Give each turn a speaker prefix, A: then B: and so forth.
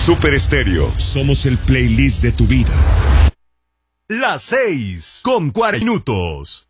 A: Super Estéreo. Somos el playlist de tu vida.
B: Las 6:40 minutos.